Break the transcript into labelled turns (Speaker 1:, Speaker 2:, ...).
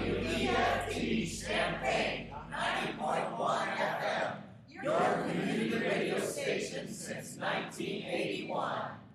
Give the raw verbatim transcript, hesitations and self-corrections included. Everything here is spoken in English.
Speaker 1: E F T Champaign, ninety point one F M, your community radio station since nineteen eighty-one.